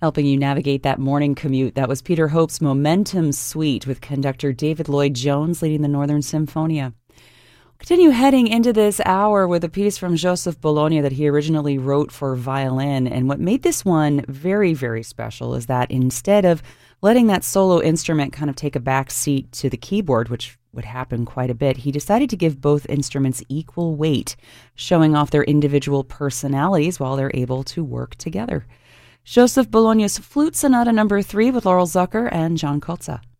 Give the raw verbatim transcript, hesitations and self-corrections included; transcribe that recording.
Helping you navigate that morning commute, that was Peter Hope's Momentum Suite with conductor David Lloyd-Jones leading the Northern Symphonia. Continue heading into this hour with a piece from Joseph Bologna that he originally wrote for violin. And what made this one very, very special is that instead of letting that solo instrument kind of take a back seat to the keyboard, which would happen quite a bit, he decided to give both instruments equal weight, showing off their individual personalities while they're able to work together. Joseph Bologna's Flute Sonata number three with Laurel Zucker and John Kotza.